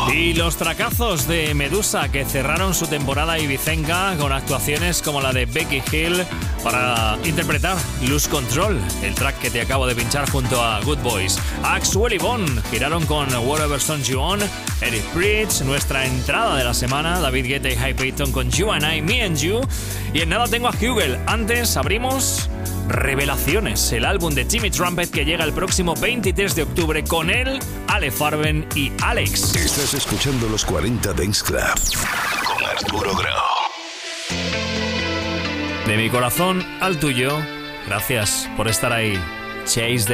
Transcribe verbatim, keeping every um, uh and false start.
Y los tracazos de Medusa, que cerraron su temporada ibicenca con actuaciones como la de Becky Hill para interpretar Lose Control, el track que te acabo de pinchar junto a Good Boys. Axwell y Bon giraron con Whatever Turns You On. Eric Bridge, nuestra entrada de la semana, David Guetta y High Payton con You and I, Me and You. Y en nada tengo a Hugel. Antes abrimos Revelaciones, el álbum de Timmy Trumpet que llega el próximo veintitrés de octubre, con él, Ale Farben y Alex. Estás escuchando los cuarenta Dance Club con Arturo Grau. De mi corazón al tuyo, gracias por estar ahí. Chase the